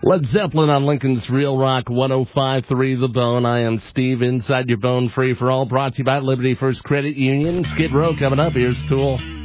Led Zeppelin on Lincoln's Real Rock 105.3 The Bone. I am Steve, inside your Bone Free for All, brought to you by Liberty First Credit Union. Skid Row coming up. Here's Tool.